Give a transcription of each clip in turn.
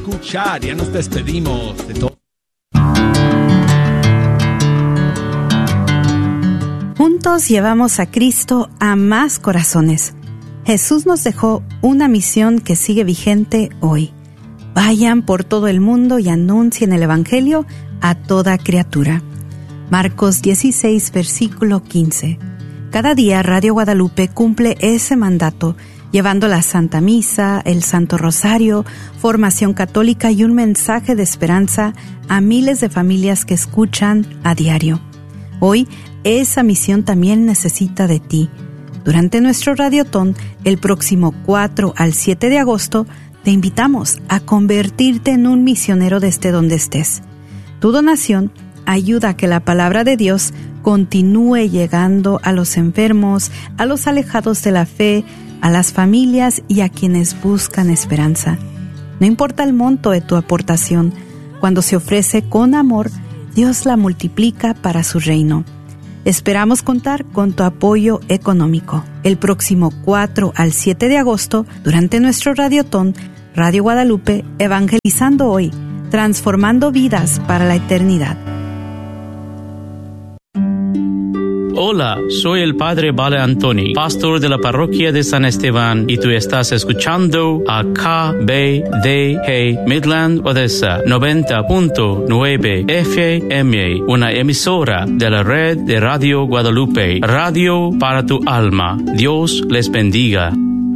Escuchar, ya nos despedimos de todo. Juntos llevamos a Cristo a más corazones. Jesús nos dejó una misión que sigue vigente hoy. Vayan por todo el mundo y anuncien el Evangelio a toda criatura. Marcos 16, versículo 15. Cada día Radio Guadalupe cumple ese mandato, llevando la Santa Misa, el Santo Rosario, formación católica y un mensaje de esperanza a miles de familias que escuchan a diario. Hoy, esa misión también necesita de ti. Durante nuestro Radiotón, el próximo 4 al 7 de agosto, te invitamos a convertirte en un misionero desde donde estés. Tu donación ayuda a que la palabra de Dios continúe llegando a los enfermos, a los alejados de la fe, a las familias y a quienes buscan esperanza. No importa el monto de tu aportación, cuando se ofrece con amor, Dios la multiplica para su reino. Esperamos contar con tu apoyo económico. El próximo 4 al 7 de agosto, durante nuestro Radiotón, Radio Guadalupe, evangelizando hoy, transformando vidas para la eternidad. Hola, soy el Padre Vale Antoni, pastor de la parroquia de San Esteban, y tú estás escuchando a KBDG Midland Odessa 90.9 FM, una emisora de la red de Radio Guadalupe, radio para tu alma. Dios les bendiga.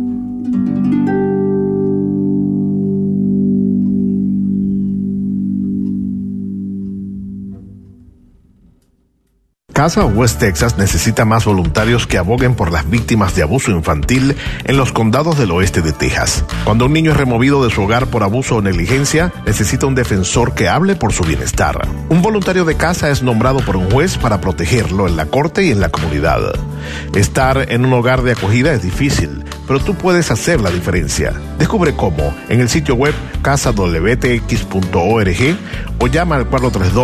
Casa West Texas necesita más voluntarios que aboguen por las víctimas de abuso infantil en los condados del oeste de Texas. Cuando un niño es removido de su hogar por abuso o negligencia, necesita un defensor que hable por su bienestar. Un voluntario de casa es nombrado por un juez para protegerlo en la corte y en la comunidad. Estar en un hogar de acogida es difícil, pero tú puedes hacer la diferencia. Descubre cómo en el sitio web casadwtx.org o llama al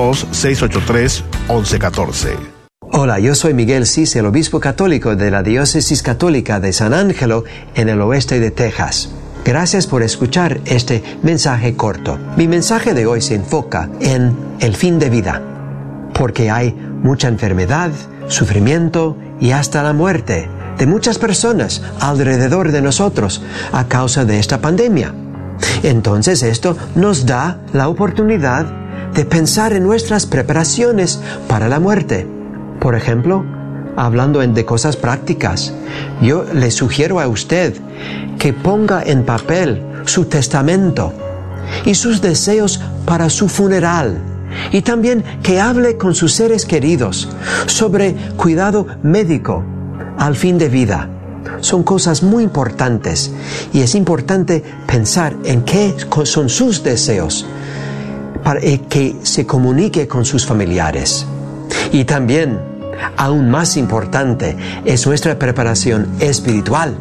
432-683-1114. Hola, yo soy Miguel Cis, el obispo católico de la Diócesis Católica de San Ángelo en el oeste de Texas. Gracias por escuchar este mensaje corto. Mi mensaje de hoy se enfoca en el fin de vida, porque hay mucha enfermedad, sufrimiento y hasta la muerte de muchas personas alrededor de nosotros a causa de esta pandemia. Entonces esto nos da la oportunidad de pensar en nuestras preparaciones para la muerte. Por ejemplo, hablando de cosas prácticas, yo le sugiero a usted que ponga en papel su testamento y sus deseos para su funeral, y también que hable con sus seres queridos sobre cuidado médico al fin de vida. Son cosas muy importantes y es importante pensar en qué son sus deseos para que se comunique con sus familiares. Y también, aún más importante, es nuestra preparación espiritual.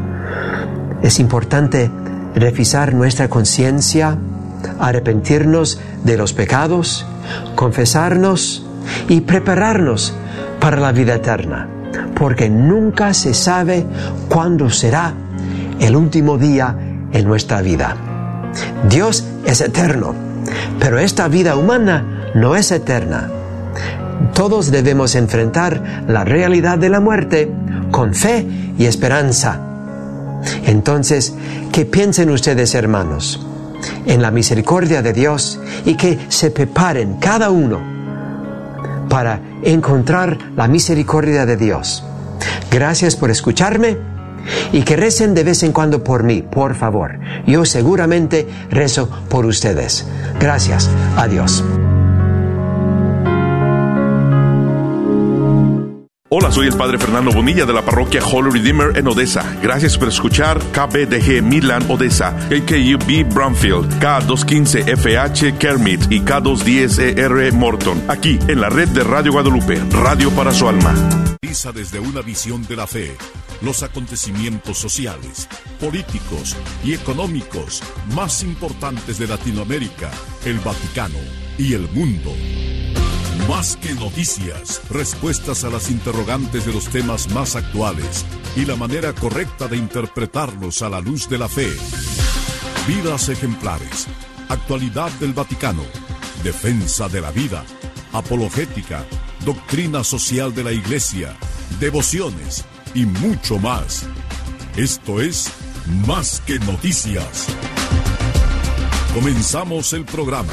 Es importante revisar nuestra conciencia, arrepentirnos de los pecados, confesarnos y prepararnos para la vida eterna, porque nunca se sabe cuándo será el último día en nuestra vida. Dios es eterno, pero esta vida humana no es eterna. Todos debemos enfrentar la realidad de la muerte con fe y esperanza. Entonces, que piensen ustedes, hermanos, en la misericordia de Dios y que se preparen cada uno para encontrar la misericordia de Dios. Gracias por escucharme y que recen de vez en cuando por mí, por favor. Yo seguramente rezo por ustedes. Gracias. Adiós. Hola, soy el Padre Fernando Bonilla de la parroquia Holy Redeemer en Odessa. Gracias por escuchar KBDG Midland Odessa, KKUB Bromfield, K215FH Kermit y K210ER Morton, aquí en la red de Radio Guadalupe, radio para su alma. Desde una visión de la fe, los acontecimientos sociales, políticos y económicos más importantes de Latinoamérica, el Vaticano y el mundo. Más que noticias, respuestas a las interrogantes de los temas más actuales y la manera correcta de interpretarlos a la luz de la fe. Vidas ejemplares, actualidad del Vaticano, defensa de la vida, apologética, doctrina social de la Iglesia, devociones y mucho más. Esto es Más que Noticias. Comenzamos el programa.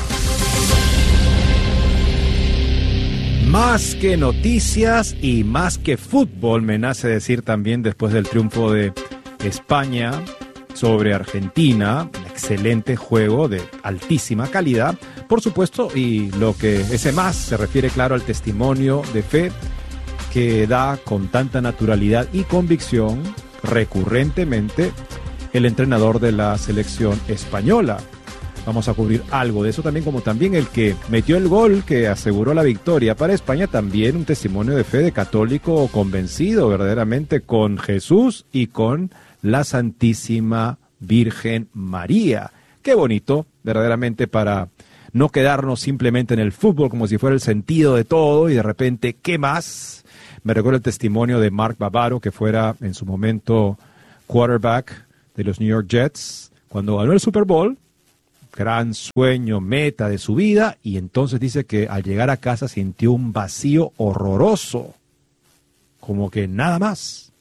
Más que noticias y más que fútbol, me nace decir también después del triunfo de España sobre Argentina, un excelente juego de altísima calidad, por supuesto, y lo que ese más se refiere, claro, al testimonio de fe que da con tanta naturalidad y convicción recurrentemente el entrenador de la selección española. Vamos a cubrir algo de eso también, como también el que metió el gol que aseguró la victoria para España, también un testimonio de fe de católico convencido verdaderamente con Jesús y con la Santísima Virgen María. Qué bonito, verdaderamente, para no quedarnos simplemente en el fútbol como si fuera el sentido de todo y de repente, ¿qué más? Me recuerdo el testimonio de Mark Bavaro, que fuera en su momento quarterback de los New York Jets, cuando ganó el Super Bowl. Gran sueño, meta de su vida, y entonces dice que al llegar a casa sintió un vacío horroroso, como que nada más.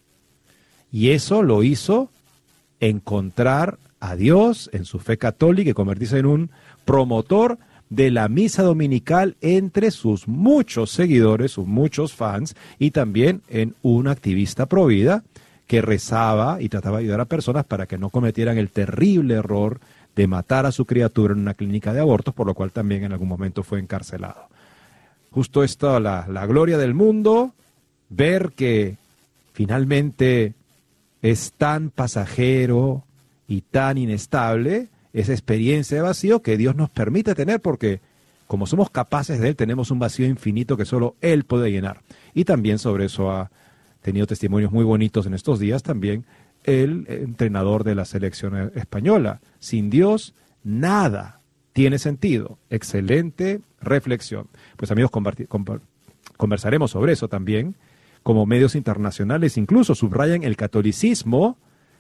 Y eso lo hizo encontrar a Dios en su fe católica y convertirse en un promotor de la misa dominical entre sus muchos seguidores, sus muchos fans, y también en un activista pro vida que rezaba y trataba de ayudar a personas para que no cometieran el terrible error de matar a su criatura en una clínica de abortos, por lo cual también en algún momento fue encarcelado. Justo esto, la gloria del mundo, ver que finalmente es tan pasajero y tan inestable esa experiencia de vacío que Dios nos permite tener, porque como somos capaces de Él, tenemos un vacío infinito que solo Él puede llenar. Y también sobre eso ha tenido testimonios muy bonitos en estos días también el entrenador de la selección española. Sin Dios, nada tiene sentido. Excelente reflexión. Pues amigos, conversaremos sobre eso también. Como medios internacionales incluso subrayan el catolicismo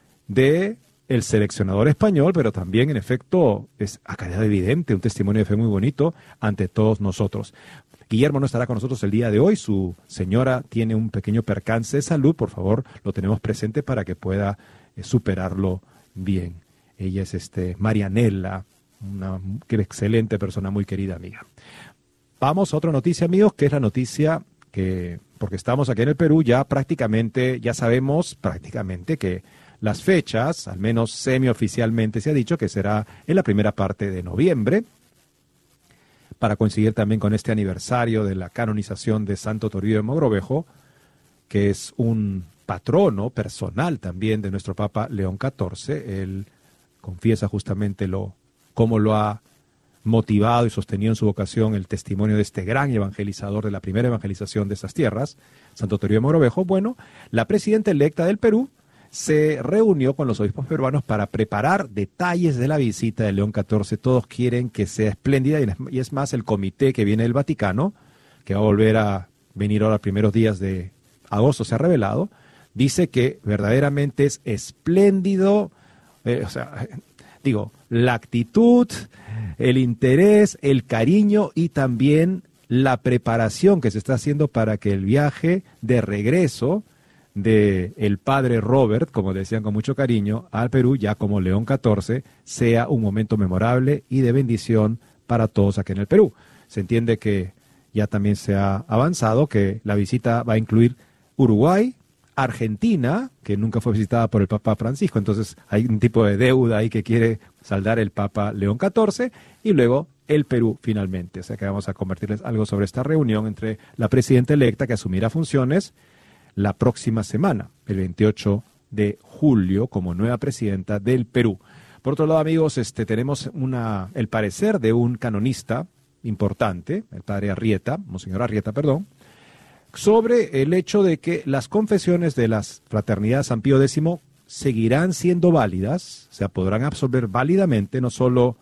de el seleccionador español, pero también en efecto es a calidad evidente un testimonio de fe muy bonito ante todos nosotros. Guillermo no estará con nosotros el día de hoy, su señora tiene un pequeño percance de salud, por favor lo tenemos presente para que pueda superarlo bien. Ella es Marianela, una excelente persona, muy querida amiga. Vamos a otra noticia, amigos, que es la noticia que, porque estamos aquí en el Perú, ya sabemos prácticamente que las fechas, al menos semioficialmente se ha dicho que será en la primera parte de noviembre, para coincidir también con este aniversario de la canonización de Santo Toribio de Mogrovejo, que es un patrono personal también de nuestro Papa León XIV. Él confiesa justamente cómo lo ha motivado y sostenido en su vocación el testimonio de este gran evangelizador de la primera evangelización de esas tierras, Santo Toribio de Mogrovejo. Bueno, la presidenta electa del Perú se reunió con los obispos peruanos para preparar detalles de la visita de León XIV. Todos quieren que sea espléndida y es más, el comité que viene del Vaticano, que va a volver a venir ahora los primeros días de agosto, se ha revelado, dice que verdaderamente es espléndido, la actitud, el interés, el cariño y también la preparación que se está haciendo para que el viaje de regreso de el padre Robert, como decían con mucho cariño, al Perú, ya como León XIV, sea un momento memorable y de bendición para todos aquí en el Perú. Se entiende que ya también se ha avanzado, que la visita va a incluir Uruguay, Argentina, que nunca fue visitada por el Papa Francisco, entonces hay un tipo de deuda ahí que quiere saldar el Papa León XIV, y luego el Perú finalmente. O sea que vamos a compartirles algo sobre esta reunión entre la presidenta electa, que asumirá funciones la próxima semana, el 28 de julio, como nueva presidenta del Perú. Por otro lado, amigos, tenemos el parecer de un canonista importante, el padre Arrieta, Monseñor Arrieta, sobre el hecho de que las confesiones de las fraternidades San Pío X seguirán siendo válidas, o sea, podrán absolver válidamente, no solo,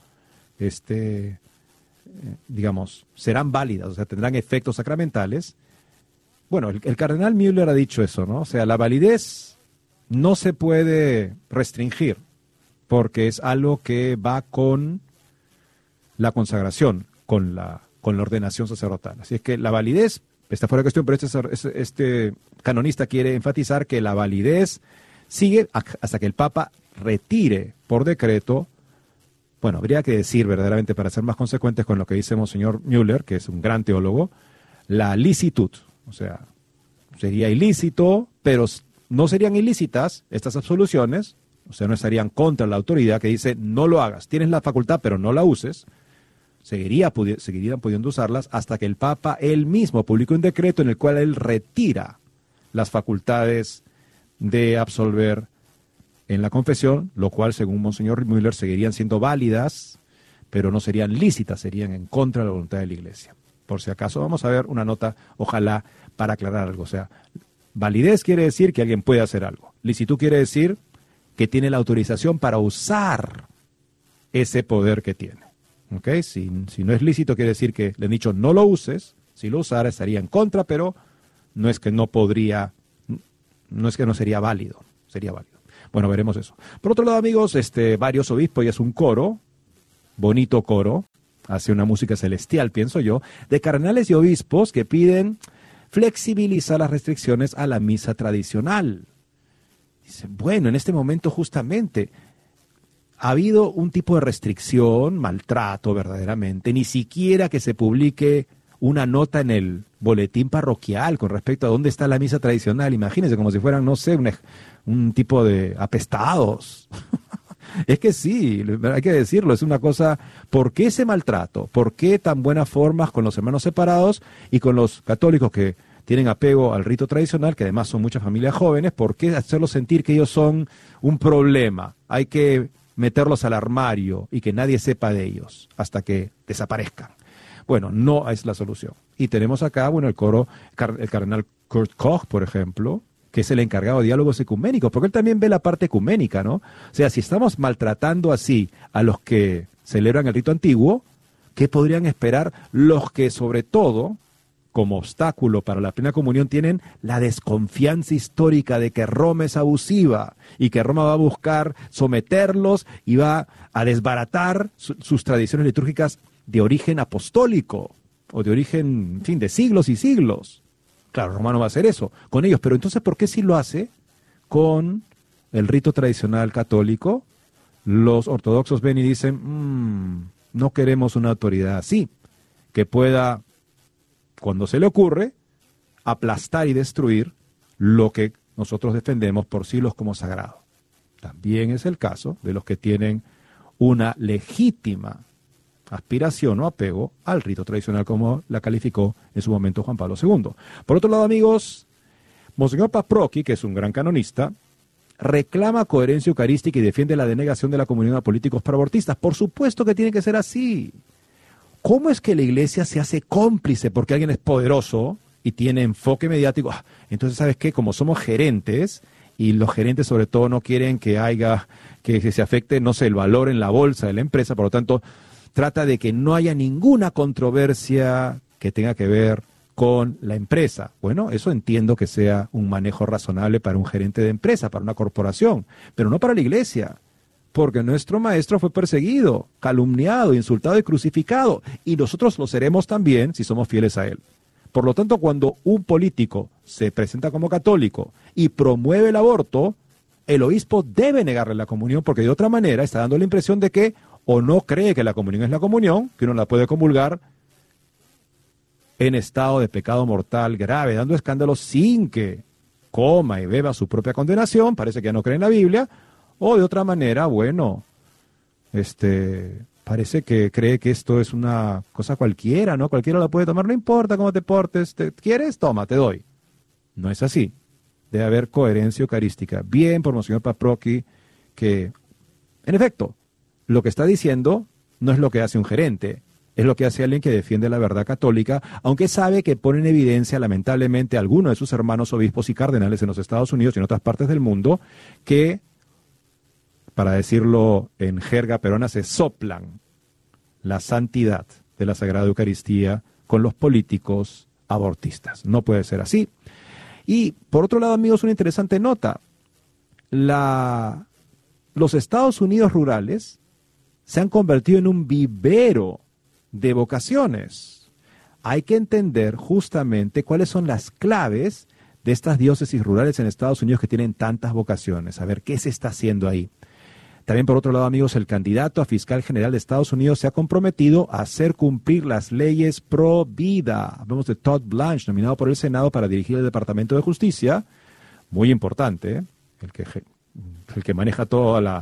serán válidas, o sea, tendrán efectos sacramentales. Bueno, el cardenal Müller ha dicho eso, ¿no? O sea, la validez no se puede restringir, porque es algo que va con la consagración con la ordenación sacerdotal. Así es que la validez está fuera de cuestión, pero este canonista quiere enfatizar que la validez sigue hasta que el Papa retire por decreto. Bueno, habría que decir verdaderamente, para ser más consecuentes con lo que dice Monseñor Müller, que es un gran teólogo, la licitud. O sea, sería ilícito, pero no serían ilícitas estas absoluciones, o sea, no estarían contra la autoridad que dice no lo hagas, tienes la facultad pero no la uses. Seguirían pudiendo usarlas hasta que el Papa él mismo publique un decreto en el cual él retira las facultades de absolver en la confesión, lo cual, según Monseñor Müller, seguirían siendo válidas, pero no serían lícitas, serían en contra de la voluntad de la Iglesia. Por si acaso, vamos a ver una nota, ojalá, para aclarar algo. O sea, validez quiere decir que alguien puede hacer algo. Licitud quiere decir que tiene la autorización para usar ese poder que tiene. ¿Okay? Si no es lícito, quiere decir que le han dicho no lo uses. Si lo usara, estaría en contra, pero no es que no podría, no es que no sería válido, sería válido. Bueno, veremos eso. Por otro lado, amigos, varios obispos, y es un coro, bonito coro, hace una música celestial, pienso yo, de cardenales y obispos que piden flexibilizar las restricciones a la misa tradicional. Dicen, bueno, en este momento justamente ha habido un tipo de restricción, maltrato verdaderamente, ni siquiera que se publique una nota en el boletín parroquial con respecto a dónde está la misa tradicional. Imagínense, como si fueran, no sé, un tipo de apestados. Es que sí, hay que decirlo, es una cosa, ¿por qué ese maltrato? ¿Por qué tan buenas formas con los hermanos separados y con los católicos que tienen apego al rito tradicional, que además son muchas familias jóvenes? ¿Por qué hacerlos sentir que ellos son un problema? Hay que meterlos al armario y que nadie sepa de ellos hasta que desaparezcan. Bueno, no es la solución. Y tenemos acá, bueno, el cardenal Kurt Koch, por ejemplo, que es el encargado de diálogos ecuménicos, porque él también ve la parte ecuménica, ¿no? O sea, si estamos maltratando así a los que celebran el rito antiguo, ¿qué podrían esperar los que, sobre todo, como obstáculo para la plena comunión, tienen la desconfianza histórica de que Roma es abusiva y que Roma va a buscar someterlos y va a desbaratar sus tradiciones litúrgicas de origen apostólico o de origen, en fin, de siglos y siglos? Claro, Roma no va a hacer eso con ellos, pero entonces, ¿por qué sí lo hace con el rito tradicional católico? Los ortodoxos ven y dicen, no queremos una autoridad así, que pueda, cuando se le ocurre, aplastar y destruir lo que nosotros defendemos por siglos como sagrado. También es el caso de los que tienen una legítima aspiración o apego al rito tradicional, como la calificó en su momento Juan Pablo II. Por otro lado, amigos, Monseñor Paprocki, que es un gran canonista, reclama coherencia eucarística y defiende la denegación de la comunión a políticos pro abortistas. Por supuesto que tiene que ser así. ¿Cómo es que la Iglesia se hace cómplice porque alguien es poderoso y tiene enfoque mediático? Entonces, ¿sabes qué? Como somos gerentes, y los gerentes sobre todo no quieren que se afecte, no sé, el valor en la bolsa de la empresa, por lo tanto, trata de que no haya ninguna controversia que tenga que ver con la empresa. Bueno, eso entiendo que sea un manejo razonable para un gerente de empresa, para una corporación, pero no para la Iglesia, porque nuestro maestro fue perseguido, calumniado, insultado y crucificado, y nosotros lo seremos también si somos fieles a él. Por lo tanto, cuando un político se presenta como católico y promueve el aborto, el obispo debe negarle la comunión, porque de otra manera está dando la impresión de que o no cree que la comunión es la comunión, que uno la puede comulgar en estado de pecado mortal grave, dando escándalos sin que coma y beba su propia condenación, parece que ya no cree en la Biblia, o de otra manera, bueno, parece que cree que esto es una cosa cualquiera, ¿no? Cualquiera la puede tomar, no importa cómo te portes, ¿quieres? Toma, te doy. No es así. Debe haber coherencia eucarística. Bien por Monseñor Paprocki, que, en efecto, lo que está diciendo no es lo que hace un gerente, es lo que hace alguien que defiende la verdad católica, aunque sabe que pone en evidencia, lamentablemente, a algunos de sus hermanos obispos y cardenales en los Estados Unidos y en otras partes del mundo, que, para decirlo en jerga peruana, se soplan la santidad de la Sagrada Eucaristía con los políticos abortistas. No puede ser así. Y, por otro lado, amigos, una interesante nota. Los Estados Unidos rurales se han convertido en un vivero de vocaciones. Hay que entender justamente cuáles son las claves de estas diócesis rurales en Estados Unidos que tienen tantas vocaciones. A ver, ¿qué se está haciendo ahí? También, por otro lado, amigos, el candidato a fiscal general de Estados Unidos se ha comprometido a hacer cumplir las leyes pro vida. Hablamos de Todd Blanche, nominado por el Senado para dirigir el Departamento de Justicia. Muy importante, el que maneja toda la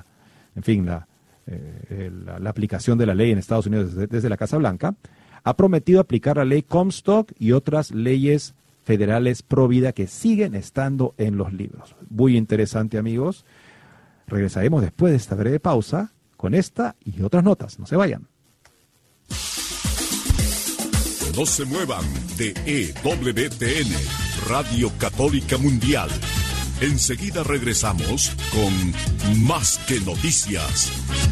aplicación de la ley en Estados Unidos desde la Casa Blanca. Ha prometido aplicar la ley Comstock y otras leyes federales pro vida que siguen estando en los libros. Muy interesante, amigos. Regresaremos después de esta breve pausa con esta y otras notas. No se vayan. No se muevan de EWTN, Radio Católica Mundial. Enseguida regresamos con Más que Noticias.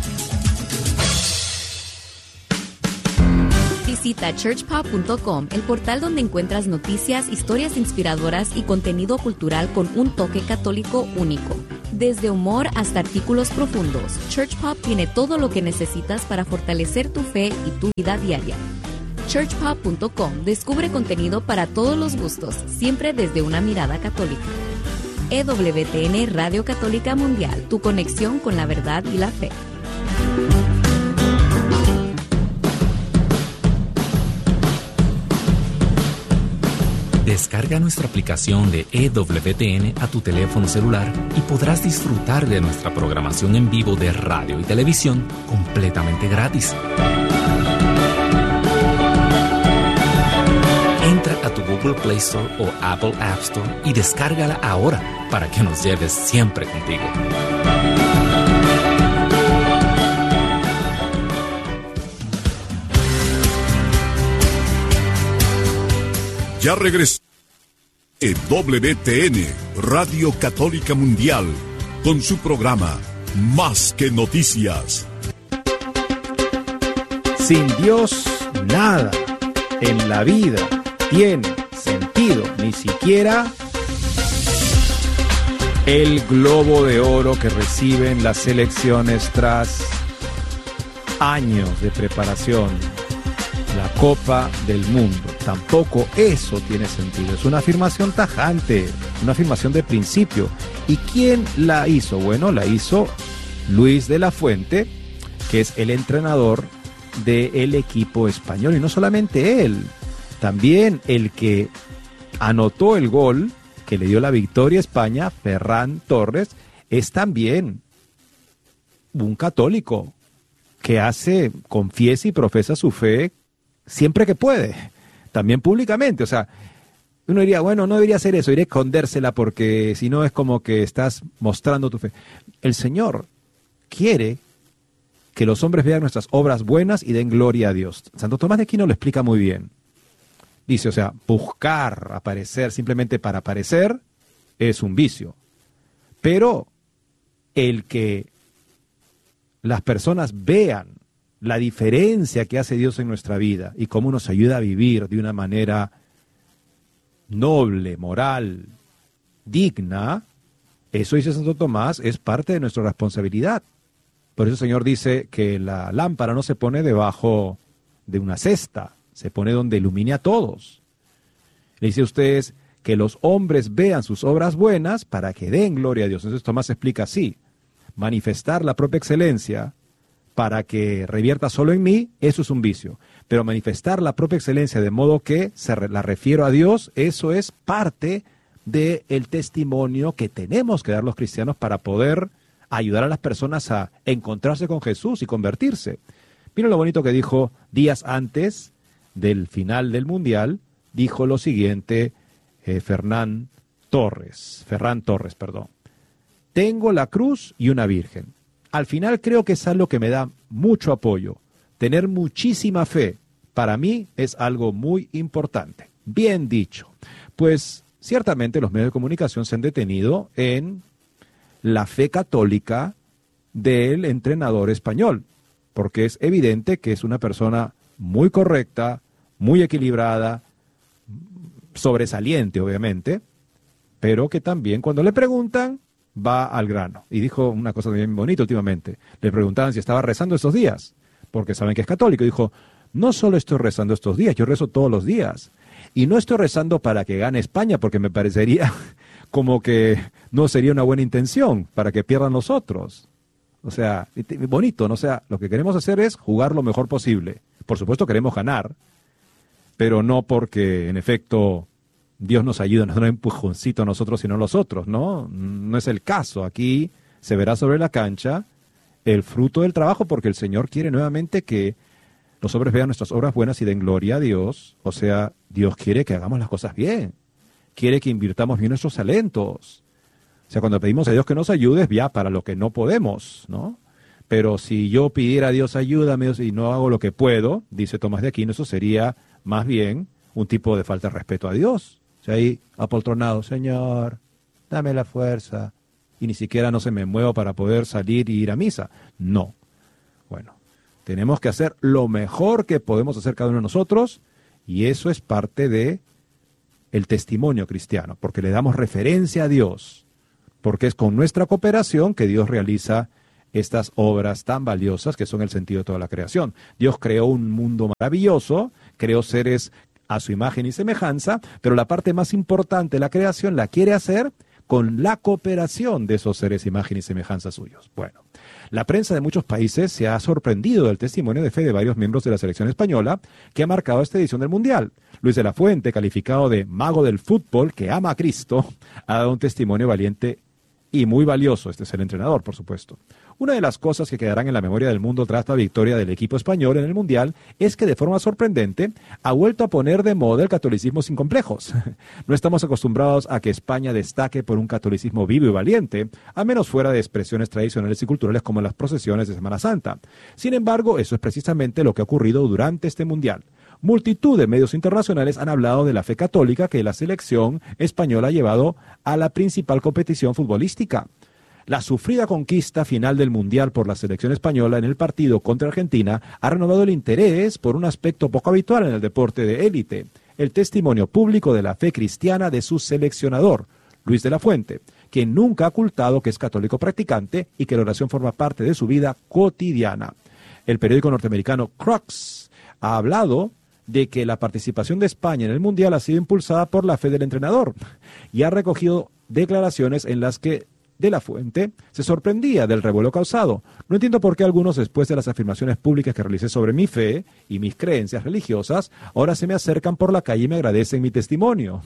Visita churchpop.com, el portal donde encuentras noticias, historias inspiradoras y contenido cultural con un toque católico único. Desde humor hasta artículos profundos, Churchpop tiene todo lo que necesitas para fortalecer tu fe y tu vida diaria. churchpop.com descubre contenido para todos los gustos, siempre desde una mirada católica. EWTN Radio Católica Mundial, tu conexión con la verdad y la fe. Descarga nuestra aplicación de EWTN a tu teléfono celular y podrás disfrutar de nuestra programación en vivo de radio y televisión completamente gratis. Entra a tu Google Play Store o Apple App Store y descárgala ahora para que nos lleves siempre contigo. Ya regresó WTN, Radio Católica Mundial, con su programa Más que Noticias. Sin Dios, nada en la vida tiene sentido, ni siquiera el globo de oro que reciben las elecciones tras años de preparación, la Copa del Mundo. Tampoco eso tiene sentido. Es una afirmación tajante, una afirmación de principio. ¿Y quién la hizo? Bueno, la hizo Luis de la Fuente, que es el entrenador del equipo español. Y no solamente él, también el que anotó el gol que le dio la victoria a España, Ferran Torres, es también un católico que confiesa y profesa su fe siempre que puede, también públicamente. O sea, uno diría, bueno, no debería hacer eso, debería escondérsela porque si no es como que estás mostrando tu fe. El Señor quiere que los hombres vean nuestras obras buenas y den gloria a Dios. Santo Tomás de Aquino lo explica muy bien. Dice, o sea, buscar aparecer simplemente para aparecer es un vicio. Pero el que las personas vean la diferencia que hace Dios en nuestra vida y cómo nos ayuda a vivir de una manera noble, moral, digna, eso dice Santo Tomás, es parte de nuestra responsabilidad. Por eso el Señor dice que la lámpara no se pone debajo de una cesta, se pone donde ilumine a todos. Le dice a ustedes que los hombres vean sus obras buenas para que den gloria a Dios. Entonces Tomás explica así, manifestar la propia excelencia para que revierta solo en mí, eso es un vicio. Pero manifestar la propia excelencia de modo que la refiero a Dios, eso es parte del testimonio que tenemos que dar los cristianos para poder ayudar a las personas a encontrarse con Jesús y convertirse. Miren lo bonito que dijo días antes del final del Mundial, dijo lo siguiente Ferran Torres. Tengo la cruz y una virgen. Al final creo que es algo que me da mucho apoyo. Tener muchísima fe, para mí, es algo muy importante. Bien dicho. Pues ciertamente los medios de comunicación se han detenido en la fe católica del entrenador español, porque es evidente que es una persona muy correcta, muy equilibrada, sobresaliente, obviamente, pero que también cuando le preguntan, va al grano. Y dijo una cosa bien bonita últimamente. Le preguntaban si estaba rezando estos días, porque saben que es católico. Dijo, no solo estoy rezando estos días, yo rezo todos los días. Y no estoy rezando para que gane España, porque me parecería como que no sería una buena intención para que pierdan los otros. O sea, bonito, ¿no? O sea, lo que queremos hacer es jugar lo mejor posible. Por supuesto queremos ganar, pero no porque, en efecto, Dios nos ayuda, nos da un empujoncito a nosotros y no a los otros, ¿no? No es el caso. Aquí se verá sobre la cancha el fruto del trabajo, porque el Señor quiere nuevamente que los hombres vean nuestras obras buenas y den gloria a Dios. O sea, Dios quiere que hagamos las cosas bien. Quiere que invirtamos bien nuestros talentos. O sea, cuando pedimos a Dios que nos ayude, es ya para lo que no podemos, ¿no? Pero si yo pidiera a Dios ayúdame y no hago lo que puedo, dice Tomás de Aquino, eso sería más bien un tipo de falta de respeto a Dios. O sea, ahí apoltronado, Señor, dame la fuerza. Y ni siquiera no se me muevo para poder salir y ir a misa. No. Bueno, tenemos que hacer lo mejor que podemos hacer cada uno de nosotros, y eso es parte de el testimonio cristiano, porque le damos referencia a Dios, porque es con nuestra cooperación que Dios realiza estas obras tan valiosas que son el sentido de toda la creación. Dios creó un mundo maravilloso, creó seres a su imagen y semejanza, pero la parte más importante de la creación la quiere hacer con la cooperación de esos seres imagen y semejanza suyos. Bueno, la prensa de muchos países se ha sorprendido del testimonio de fe de varios miembros de la selección española que ha marcado esta edición del Mundial. Luis de la Fuente, calificado de mago del fútbol que ama a Cristo, ha dado un testimonio valiente y muy valioso. Este es el entrenador, por supuesto. Una de las cosas que quedarán en la memoria del mundo tras la victoria del equipo español en el Mundial es que de forma sorprendente ha vuelto a poner de moda el catolicismo sin complejos. No estamos acostumbrados a que España destaque por un catolicismo vivo y valiente, a menos fuera de expresiones tradicionales y culturales como las procesiones de Semana Santa. Sin embargo, eso es precisamente lo que ha ocurrido durante este Mundial. Multitud de medios internacionales han hablado de la fe católica que la selección española ha llevado a la principal competición futbolística. La sufrida conquista final del Mundial por la selección española en el partido contra Argentina ha renovado el interés por un aspecto poco habitual en el deporte de élite, el testimonio público de la fe cristiana de su seleccionador, Luis de la Fuente, quien nunca ha ocultado que es católico practicante y que la oración forma parte de su vida cotidiana. El periódico norteamericano Crux ha hablado de que la participación de España en el Mundial ha sido impulsada por la fe del entrenador y ha recogido declaraciones en las que de la Fuente se sorprendía del revuelo causado. No entiendo por qué algunos, después de las afirmaciones públicas que realicé sobre mi fe y mis creencias religiosas, ahora se me acercan por la calle y me agradecen mi testimonio.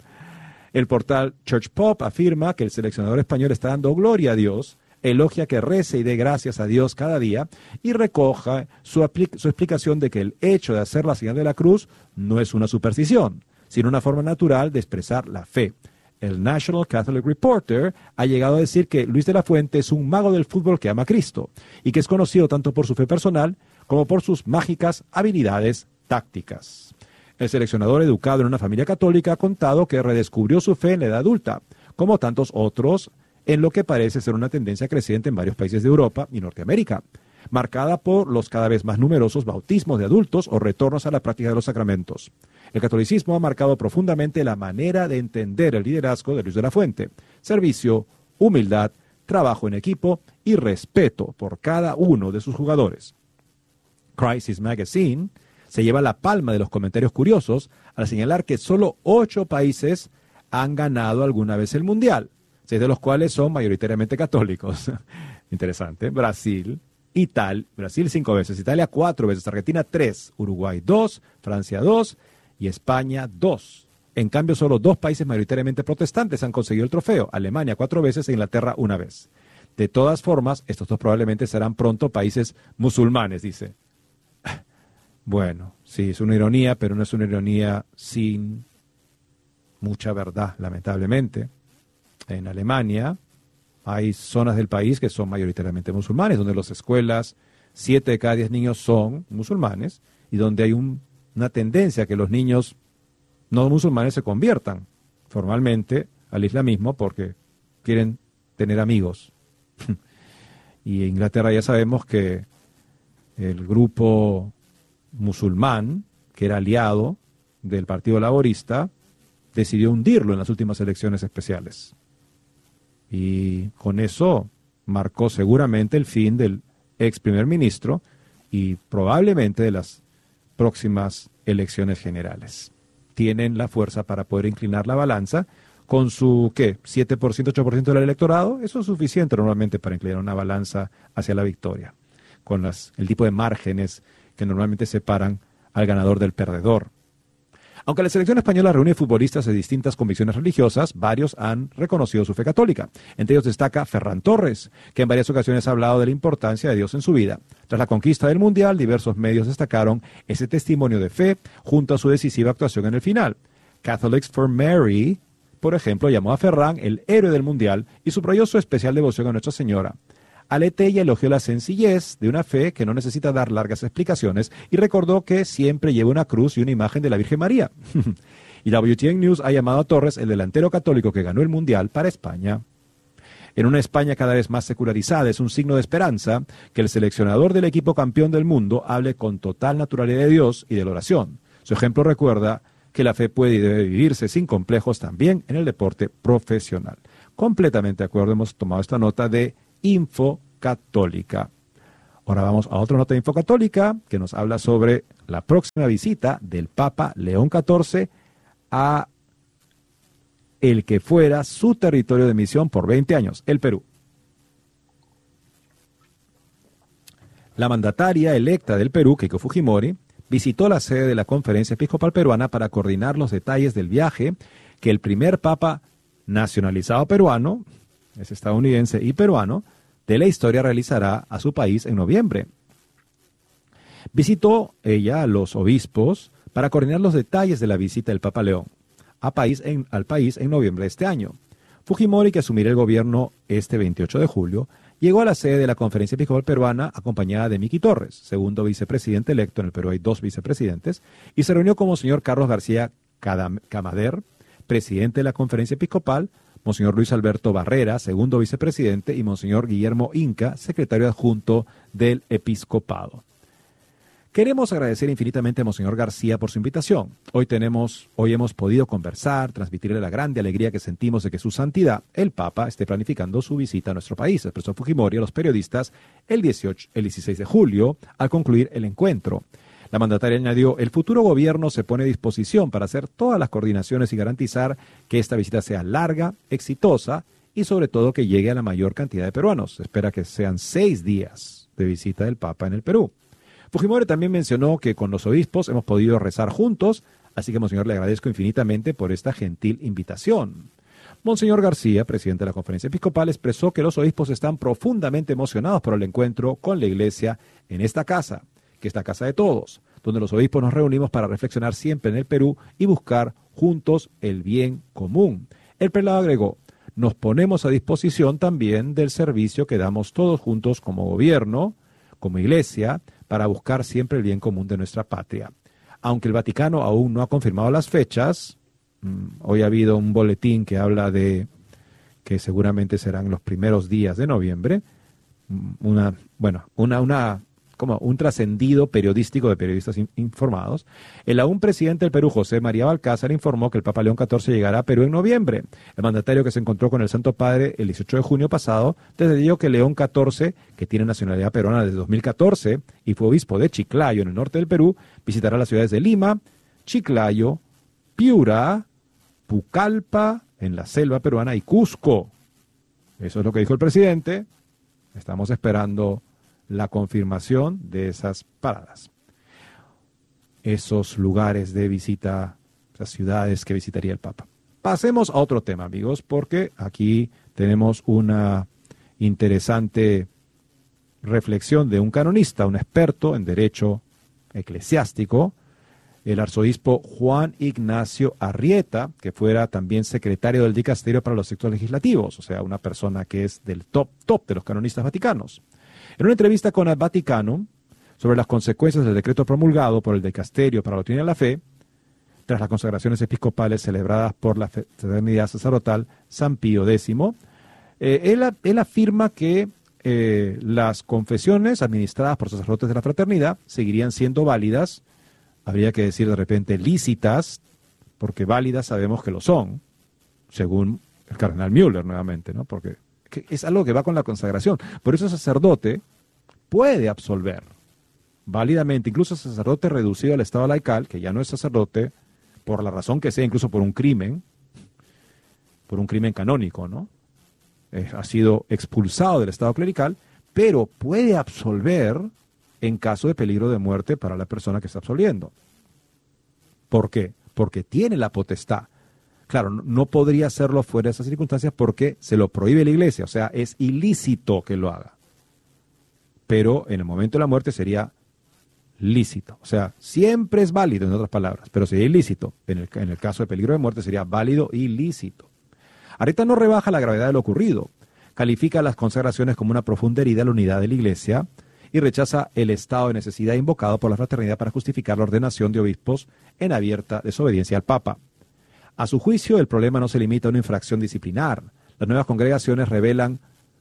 El portal Church Pop afirma que el seleccionador español está dando gloria a Dios, elogia que rece y dé gracias a Dios cada día y recoja su explicación de que el hecho de hacer la señal de la cruz no es una superstición, sino una forma natural de expresar la fe. El National Catholic Reporter ha llegado a decir que Luis de la Fuente es un mago del fútbol que ama a Cristo y que es conocido tanto por su fe personal como por sus mágicas habilidades tácticas. El seleccionador, educado en una familia católica, ha contado que redescubrió su fe en la edad adulta, como tantos otros, en lo que parece ser una tendencia creciente en varios países de Europa y Norteamérica, marcada por los cada vez más numerosos bautismos de adultos o retornos a la práctica de los sacramentos. El catolicismo ha marcado profundamente la manera de entender el liderazgo de Luis de la Fuente: servicio, humildad, trabajo en equipo y respeto por cada uno de sus jugadores. Crisis Magazine se lleva la palma de los comentarios curiosos al señalar que solo 8 países han ganado alguna vez el Mundial, 6 de los cuales son mayoritariamente católicos. Interesante. Brasil 5 veces, Italia 4 veces, Argentina 3, Uruguay 2, Francia 2 y España 2. En cambio, solo 2 países mayoritariamente protestantes han conseguido el trofeo, Alemania 4 veces e Inglaterra 1 vez. De todas formas, estos 2 probablemente serán pronto países musulmanes, dice. Bueno, sí, es una ironía, pero no es una ironía sin mucha verdad, lamentablemente. En Alemania hay zonas del país que son mayoritariamente musulmanes, donde las escuelas, 7 de cada 10 niños son musulmanes, y donde hay una tendencia a que los niños no musulmanes se conviertan formalmente al islamismo porque quieren tener amigos. Y en Inglaterra ya sabemos que el grupo musulmán, que era aliado del Partido Laborista, decidió hundirlo en las últimas elecciones especiales. Y con eso marcó seguramente el fin del ex primer ministro y probablemente de las próximas elecciones generales. Tienen la fuerza para poder inclinar la balanza con su, ¿qué? 7%, 8% del electorado. Eso es suficiente normalmente para inclinar una balanza hacia la victoria, con el tipo de márgenes que normalmente separan al ganador del perdedor. Aunque la selección española reúne futbolistas de distintas convicciones religiosas, varios han reconocido su fe católica. Entre ellos destaca Ferran Torres, que en varias ocasiones ha hablado de la importancia de Dios en su vida. Tras la conquista del Mundial, diversos medios destacaron ese testimonio de fe junto a su decisiva actuación en el final. Catholics for Mary, por ejemplo, llamó a Ferran el héroe del Mundial y subrayó su especial devoción a Nuestra Señora. Aletella elogió la sencillez de una fe que no necesita dar largas explicaciones y recordó que siempre lleva una cruz y una imagen de la Virgen María. Y la WTN News ha llamado a Torres el delantero católico que ganó el Mundial para España. En una España cada vez más secularizada, es un signo de esperanza que el seleccionador del equipo campeón del mundo hable con total naturalidad de Dios y de la oración. Su ejemplo recuerda que la fe puede y debe vivirse sin complejos también en el deporte profesional. Completamente de acuerdo, hemos tomado esta nota de Info Católica. Ahora vamos a otra nota de Info Católica que nos habla sobre la próxima visita del Papa León XIV a el que fuera su territorio de misión por 20 años, el Perú. La mandataria electa del Perú, Keiko Fujimori, visitó la sede de la Conferencia Episcopal Peruana para coordinar los detalles del viaje que el primer Papa nacionalizado peruano, es estadounidense y peruano, de la historia realizará a su país en noviembre. Visitó ella a los obispos para coordinar los detalles de la visita del Papa León al país en noviembre de este año. Fujimori, que asumirá el gobierno este 28 de julio, llegó a la sede de la Conferencia Episcopal Peruana acompañada de Miki Torres, segundo vicepresidente electo. En el Perú hay 2 vicepresidentes, y se reunió con Monseñor Carlos García Camader, presidente de la Conferencia Episcopal, Monseñor Luis Alberto Barrera, segundo vicepresidente, y Monseñor Guillermo Inca, secretario adjunto del Episcopado. Queremos agradecer infinitamente a Monseñor García por su invitación. Hoy hemos podido conversar, transmitirle la grande alegría que sentimos de que su santidad, el Papa, esté planificando su visita a nuestro país, expresó Fujimori a los periodistas el 16 de julio, al concluir el encuentro. La mandataria añadió, el futuro gobierno se pone a disposición para hacer todas las coordinaciones y garantizar que esta visita sea larga, exitosa y sobre todo que llegue a la mayor cantidad de peruanos. Se espera que sean 6 días de visita del Papa en el Perú. Fujimori también mencionó que con los obispos hemos podido rezar juntos, así que, Monseñor, le agradezco infinitamente por esta gentil invitación. Monseñor García, presidente de la Conferencia Episcopal, expresó que los obispos están profundamente emocionados por el encuentro con la Iglesia en esta casa, que es la casa de todos, donde los obispos nos reunimos para reflexionar siempre en el Perú y buscar juntos el bien común. El prelado agregó, nos ponemos a disposición también del servicio que damos todos juntos como gobierno, como Iglesia, para buscar siempre el bien común de nuestra patria. Aunque el Vaticano aún no ha confirmado las fechas, hoy ha habido un boletín que habla de que seguramente serán los primeros días de noviembre, como un trascendido periodístico de periodistas informados. El aún presidente del Perú, José María Balcázar, informó que el Papa León XIV llegará a Perú en noviembre. El mandatario, que se encontró con el Santo Padre el 18 de junio pasado, decidió que León XIV, que tiene nacionalidad peruana desde 2014 y fue obispo de Chiclayo, en el norte del Perú, visitará las ciudades de Lima, Chiclayo, Piura, Pucallpa, en la selva peruana, y Cusco. Eso es lo que dijo el presidente. Estamos esperando la confirmación de esas paradas, esos lugares de visita, esas ciudades que visitaría el Papa. Pasemos a otro tema, amigos, porque aquí tenemos una interesante reflexión de un canonista, un experto en derecho eclesiástico, el arzobispo Juan Ignacio Arrieta, que fuera también secretario del Dicasterio para los Textos Legislativos, o sea, una persona que es del top de los canonistas vaticanos. En una entrevista con el Vaticano sobre las consecuencias del decreto promulgado por el Dicasterio para la Doctrina de la Fe, tras las consagraciones episcopales celebradas por la Fraternidad Sacerdotal San Pío X, él afirma que las confesiones administradas por sacerdotes de la fraternidad seguirían siendo válidas, habría que decir de repente lícitas, porque válidas sabemos que lo son, según el cardenal Müller nuevamente, ¿no? Porque es algo que va con la consagración. Por eso el sacerdote puede absolver válidamente, incluso sacerdote reducido al estado laical, que ya no es sacerdote, por la razón que sea, incluso por un crimen canónico, ¿no? Ha sido expulsado del estado clerical, pero puede absolver en caso de peligro de muerte para la persona que está absolviendo. ¿Por qué? Porque tiene la potestad. Claro, no podría hacerlo fuera de esas circunstancias porque se lo prohíbe la iglesia, o sea, es ilícito que lo haga. Pero en el momento de la muerte sería lícito. O sea, siempre es válido, en otras palabras, pero sería ilícito. En el caso de peligro de muerte sería válido y lícito. Areta no rebaja la gravedad de lo ocurrido, califica las consagraciones como una profunda herida a la unidad de la iglesia y rechaza el estado de necesidad invocado por la fraternidad para justificar la ordenación de obispos en abierta desobediencia al Papa. A su juicio, el problema no se limita a una infracción disciplinar. Las nuevas consagraciones revelan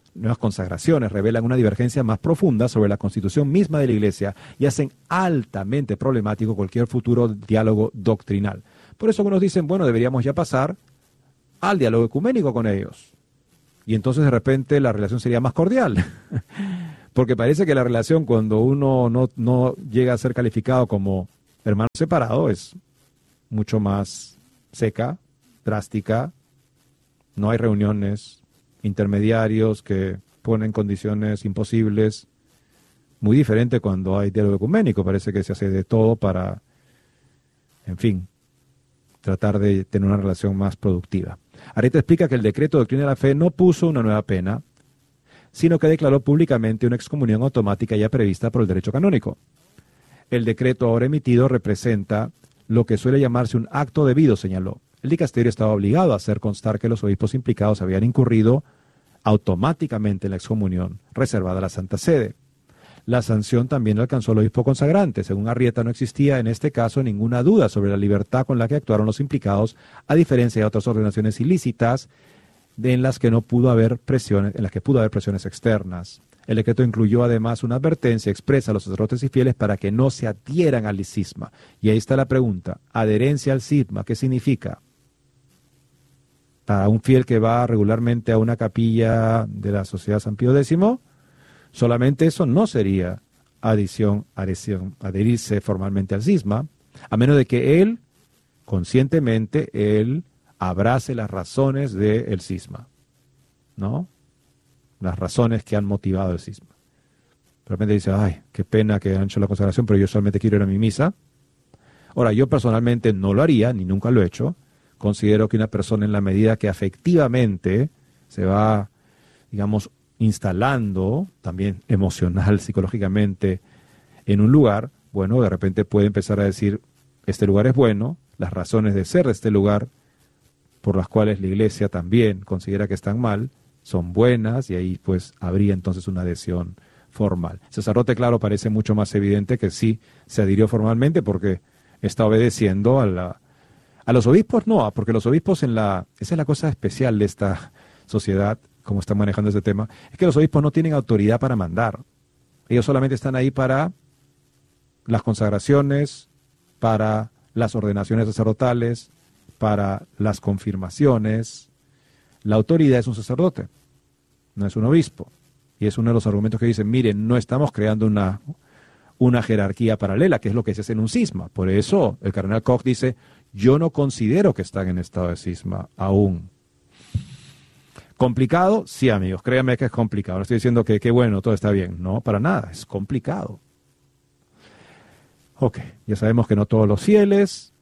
una divergencia más profunda sobre la constitución misma de la Iglesia y hacen altamente problemático cualquier futuro diálogo doctrinal. Por eso algunos dicen, bueno, deberíamos ya pasar al diálogo ecuménico con ellos. Y entonces de repente la relación sería más cordial. Porque parece que la relación cuando uno no llega a ser calificado como hermano separado es mucho más seca, drástica, no hay reuniones, intermediarios que ponen condiciones imposibles, muy diferente cuando hay diálogo ecuménico, parece que se hace de todo para, en fin, tratar de tener una relación más productiva. Areta explica que el decreto de doctrina de la fe no puso una nueva pena, sino que declaró públicamente una excomunión automática ya prevista por el derecho canónico. El decreto ahora emitido representa lo que suele llamarse un acto debido, señaló. El dicasterio estaba obligado a hacer constar que los obispos implicados habían incurrido automáticamente en la excomunión reservada a la Santa Sede. La sanción también alcanzó al obispo consagrante. Según Arrieta, no existía en este caso ninguna duda sobre la libertad con la que actuaron los implicados, a diferencia de otras ordenaciones ilícitas en las que pudo haber presiones externas. El decreto incluyó además una advertencia expresa a los sacerdotes y fieles para que no se adhieran al cisma. Y ahí está la pregunta, adherencia al cisma, ¿qué significa? Para un fiel que va regularmente a una capilla de la Sociedad San Pío X, solamente eso no sería adherirse formalmente al cisma, a menos de que él, conscientemente, abrace las razones del cisma, ¿no? Las razones que han motivado el cisma. De repente dice, ay, qué pena que han hecho la consagración, pero yo solamente quiero ir a mi misa. Ahora, yo personalmente no lo haría, ni nunca lo he hecho. Considero que una persona, en la medida que afectivamente se va, digamos, instalando, también emocional, psicológicamente, en un lugar, bueno, de repente puede empezar a decir, este lugar es bueno, las razones de ser de este lugar, por las cuales la Iglesia también considera que están mal, son buenas, y ahí pues habría entonces una adhesión formal. El sacerdote, claro, parece mucho más evidente que sí se adhirió formalmente porque está obedeciendo a los obispos, no, porque los obispos esa es la cosa especial de esta sociedad, como están manejando este tema, es que los obispos no tienen autoridad para mandar. Ellos solamente están ahí para las consagraciones, para las ordenaciones sacerdotales, para las confirmaciones. La autoridad es un sacerdote, no es un obispo. Y es uno de los argumentos que dicen, miren, no estamos creando una jerarquía paralela, que es lo que se hace en un cisma. Por eso el cardenal Koch dice, yo no considero que están en estado de cisma aún. ¿Complicado? Sí, amigos, créanme que es complicado. No estoy diciendo que qué bueno, todo está bien. No, para nada, es complicado. Ok, ya sabemos que no todos los fieles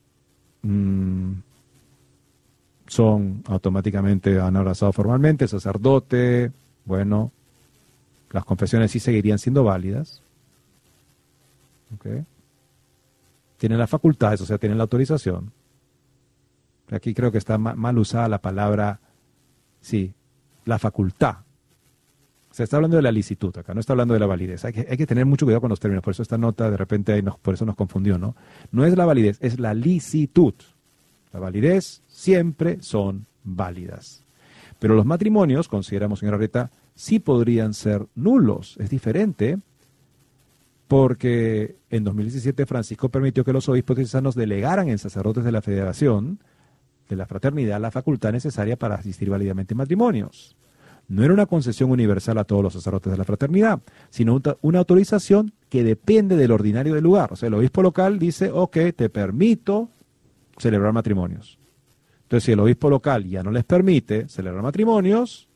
son automáticamente, han abrazado formalmente, el sacerdote, bueno, las confesiones sí seguirían siendo válidas. Okay. Tienen las facultades, o sea, tienen la autorización. Aquí creo que está mal usada la palabra, sí, la facultad. Se está hablando de la licitud acá, no está hablando de la validez. Hay que tener mucho cuidado con los términos, por eso esta nota de repente por eso nos confundió, ¿no? No es la validez, es la licitud. La validez siempre son válidas. Pero los matrimonios, consideramos, señora Arrieta, sí podrían ser nulos. Es diferente porque en 2017 Francisco permitió que los obispos diocesanos delegaran en sacerdotes de la Federación de la Fraternidad la facultad necesaria para asistir válidamente en matrimonios. no era una concesión universal a todos los sacerdotes de la fraternidad, sino una autorización que depende del ordinario del lugar. O sea, el obispo local dice, ok, te permito celebrar matrimonios. Entonces, si el obispo local ya no les permite celebrar matrimonios,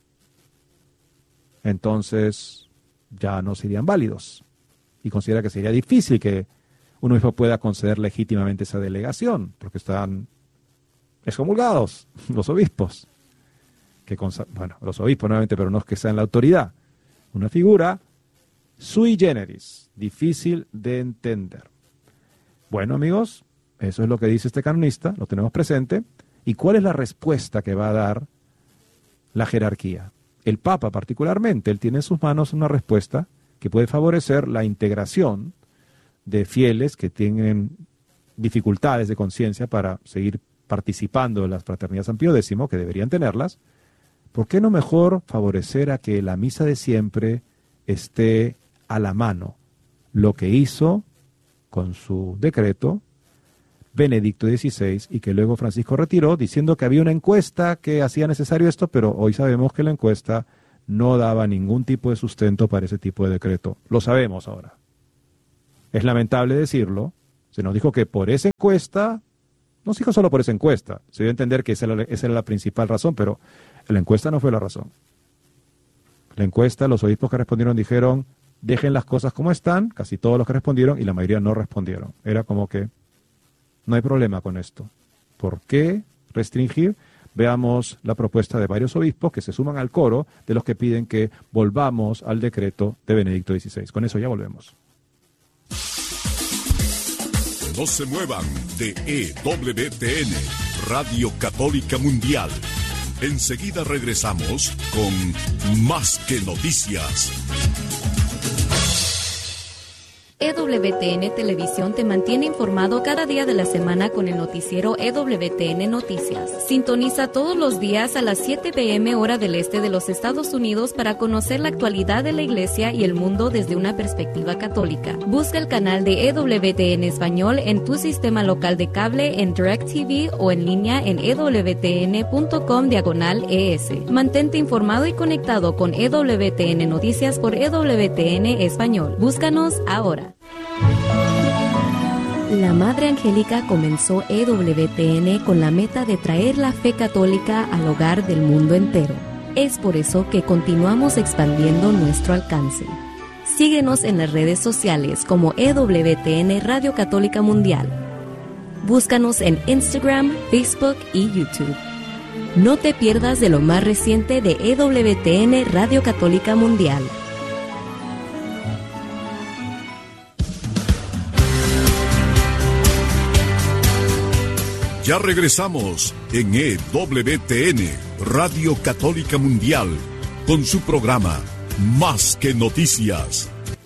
entonces ya no serían válidos. Y considera que sería difícil que un obispo pueda conceder legítimamente esa delegación, porque están excomulgados los obispos. Los obispos nuevamente, pero no es que sean la autoridad. Una figura sui generis, difícil de entender. Bueno, amigos, eso es lo que dice este canonista, lo tenemos presente. ¿Y cuál es la respuesta que va a dar la jerarquía? El Papa particularmente, él tiene en sus manos una respuesta que puede favorecer la integración de fieles que tienen dificultades de conciencia para seguir participando en la Fraternidad San Pío X, que deberían tenerlas. ¿Por qué no mejor favorecer a que la misa de siempre esté a la mano? Lo que hizo con su decreto Benedicto XVI y que luego Francisco retiró, diciendo que había una encuesta que hacía necesario esto, pero hoy sabemos que la encuesta no daba ningún tipo de sustento para ese tipo de decreto. Lo sabemos ahora. Es lamentable decirlo. Se nos dijo que por esa encuesta, no se dijo solo por esa encuesta, se dio a entender que esa era la principal razón, pero la encuesta no fue la razón. La encuesta, los obispos que respondieron dijeron, dejen las cosas como están, casi todos los que respondieron, y la mayoría no respondieron. Era como que no hay problema con esto. ¿Por qué restringir? Veamos la propuesta de varios obispos que se suman al coro de los que piden que volvamos al decreto de Benedicto XVI. Con eso ya volvemos. No se muevan de EWTN, Radio Católica Mundial. Enseguida regresamos con Más que Noticias. EWTN Televisión te mantiene informado cada día de la semana con el noticiero EWTN Noticias. Sintoniza todos los días a las 7 p.m. hora del este de los Estados Unidos para conocer la actualidad de la Iglesia y el mundo desde una perspectiva católica. Busca el canal de EWTN Español en tu sistema local de cable, en DirecTV o en línea en ewtn.com/ES. Mantente informado y conectado con EWTN Noticias por EWTN Español. Búscanos ahora. La Madre Angélica comenzó EWTN con la meta de traer la fe católica al hogar del mundo entero. Es por eso que continuamos expandiendo nuestro alcance. Síguenos en las redes sociales como EWTN Radio Católica Mundial. Búscanos en Instagram, Facebook y YouTube. No te pierdas de lo más reciente de EWTN Radio Católica Mundial. Ya regresamos en EWTN, Radio Católica Mundial, con su programa Más que Noticias.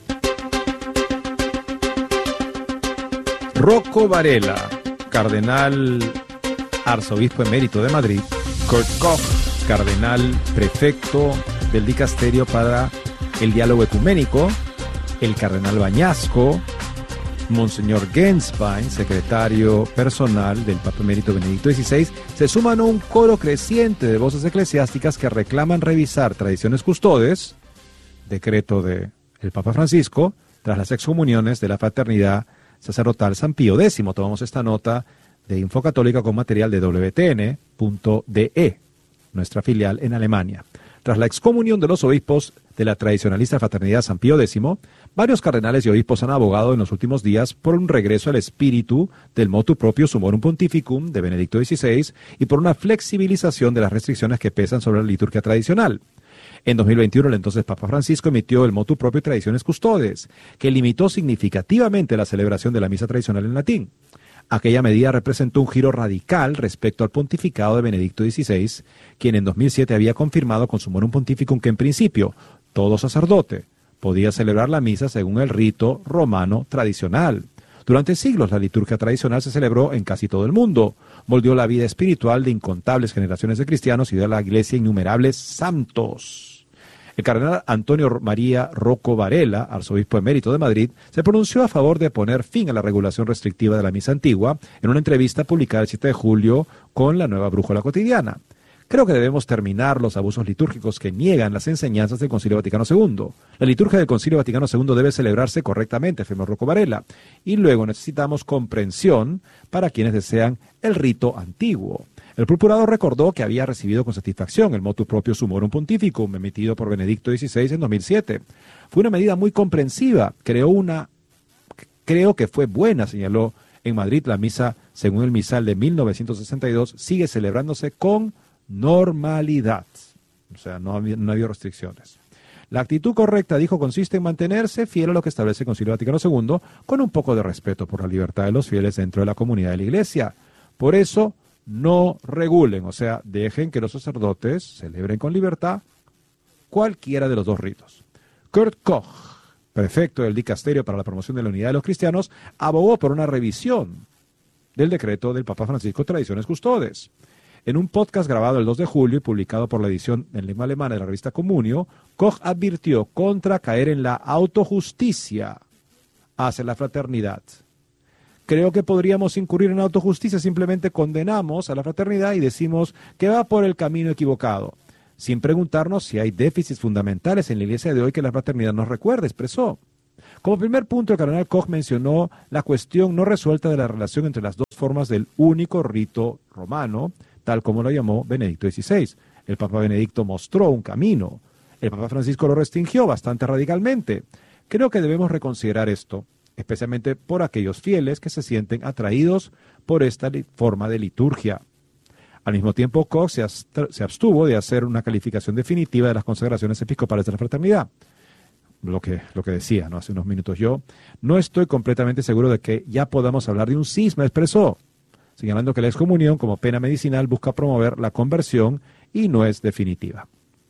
Rocco Varela, cardenal arzobispo emérito de Madrid, Kurt Koch, cardenal prefecto del dicasterio para el diálogo ecuménico, el cardenal Bañasco, Monseñor Genswein, secretario personal del Papa Emérito Benedicto XVI, se suman a un coro creciente de voces eclesiásticas que reclaman revisar tradiciones custodes, decreto del Papa Francisco, tras las excomuniones de la Fraternidad Sacerdotal San Pío X. Tomamos esta nota de Info Católica con material de WTN.de, nuestra filial en Alemania. Tras la excomunión de los obispos de la tradicionalista Fraternidad San Pío X, varios cardenales y obispos han abogado en los últimos días por un regreso al espíritu del motu proprio Summorum Pontificum de Benedicto XVI y por una flexibilización de las restricciones que pesan sobre la liturgia tradicional. En 2021, el entonces Papa Francisco emitió el motu proprio Tradiciones Custodes, que limitó significativamente la celebración de la misa tradicional en latín. Aquella medida representó un giro radical respecto al pontificado de Benedicto XVI, quien en 2007 había confirmado con Summorum Pontificum que en principio todo sacerdote podía celebrar la misa según el rito romano tradicional. Durante siglos la liturgia tradicional se celebró en casi todo el mundo, moldeó la vida espiritual de incontables generaciones de cristianos y dio a la Iglesia innumerables santos. El cardenal Antonio María Rocco Varela, arzobispo emérito de Madrid, se pronunció a favor de poner fin a la regulación restrictiva de la misa antigua en una entrevista publicada el 7 de julio con la Nueva Brújula Cotidiana. Creo que debemos terminar los abusos litúrgicos que niegan las enseñanzas del Concilio Vaticano II. La liturgia del Concilio Vaticano II debe celebrarse correctamente, afirmó Rocco Varela, y luego necesitamos comprensión para quienes desean el rito antiguo. El procurador recordó que había recibido con satisfacción el motu proprio Summorum Pontificum emitido por Benedicto XVI en 2007. Fue una medida muy comprensiva, creo que fue buena, señaló. En Madrid la misa, según el misal de 1962, sigue celebrándose con normalidad. O sea, no ha habido restricciones. La actitud correcta, dijo, consiste en mantenerse fiel a lo que establece el Concilio Vaticano II, con un poco de respeto por la libertad de los fieles dentro de la comunidad de la Iglesia. Por eso, no regulen, o sea, dejen que los sacerdotes celebren con libertad cualquiera de los dos ritos. Kurt Koch, prefecto del Dicasterio para la Promoción de la Unidad de los Cristianos, abogó por una revisión del decreto del Papa Francisco Tradiciones Custodes. En un podcast grabado el 2 de julio y publicado por la edición en lengua alemana de la revista Communio, Koch advirtió contra caer en la autojusticia hacia la fraternidad. Creo que podríamos incurrir en autojusticia, simplemente condenamos a la fraternidad y decimos que va por el camino equivocado, sin preguntarnos si hay déficits fundamentales en la Iglesia de hoy que la fraternidad nos recuerda, expresó. Como primer punto, el cardenal Koch mencionó la cuestión no resuelta de la relación entre las dos formas del único rito romano, tal como lo llamó Benedicto XVI. El Papa Benedicto mostró un camino. El Papa Francisco lo restringió bastante radicalmente. Creo que debemos reconsiderar esto, especialmente por aquellos fieles que se sienten atraídos por esta forma de liturgia. Al mismo tiempo, Koch se abstuvo de hacer una calificación definitiva de las consagraciones episcopales de la fraternidad. Lo que decía, ¿no?, hace unos minutos. Yo no estoy completamente seguro de que ya podamos hablar de un cisma, expresó, señalando que la excomunión como pena medicinal busca promover la conversión y no es definitiva.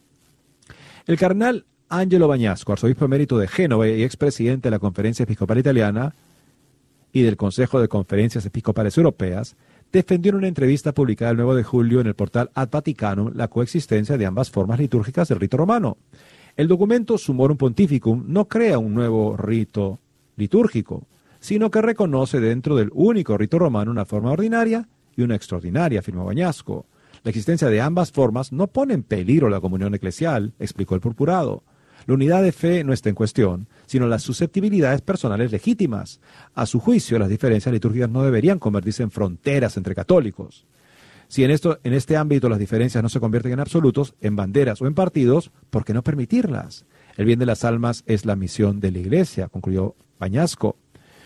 El cardenal Angelo Bañasco, arzobispo emérito de Génova y expresidente de la Conferencia Episcopal Italiana y del Consejo de Conferencias Episcopales Europeas, defendió en una entrevista publicada el 9 de julio en el portal Ad Vaticanum la coexistencia de ambas formas litúrgicas del rito romano. El documento Summorum Pontificum no crea un nuevo rito litúrgico, sino que reconoce dentro del único rito romano una forma ordinaria y una extraordinaria, afirmó Bañasco. La existencia de ambas formas no pone en peligro la comunión eclesial, explicó el purpurado. La unidad de fe no está en cuestión, sino las susceptibilidades personales legítimas. A su juicio, las diferencias litúrgicas no deberían convertirse en fronteras entre católicos. Si en este ámbito las diferencias no se convierten en absolutos, en banderas o en partidos, ¿por qué no permitirlas? El bien de las almas es la misión de la Iglesia, concluyó Bañasco.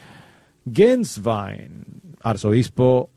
Genswein, arzobispo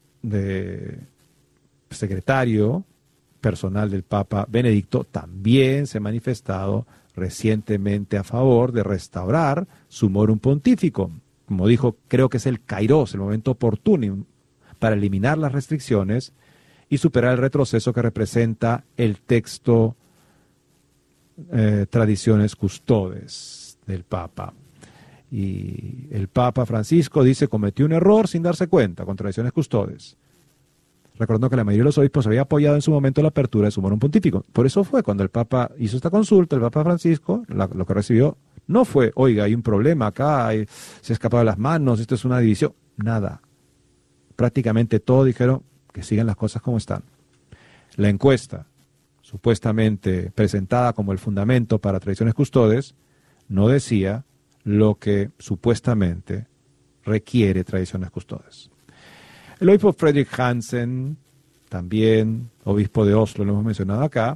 secretario personal del Papa Benedicto, también se ha manifestado recientemente a favor de restaurar Summorum Pontificum. Como dijo, creo que es el kairos, el momento oportuno para eliminar las restricciones y superar el retroceso que representa el texto Tradiciones Custodes del Papa. Y el Papa Francisco dice, cometió un error sin darse cuenta con Tradiciones Custodes, recordando que la mayoría de los obispos había apoyado en su momento la apertura de Summorum Pontificum. Por eso fue cuando el Papa hizo esta consulta, el Papa Francisco, lo que recibió no fue, oiga, hay un problema acá, se ha escapado de las manos, esto es una división. Nada. Prácticamente todos dijeron que sigan las cosas como están. La encuesta, supuestamente presentada como el fundamento para Tradiciones Custodes, no decía lo que supuestamente requiere Tradiciones Custodes. El obispo Fredrik Hansen, también obispo de Oslo, lo hemos mencionado acá,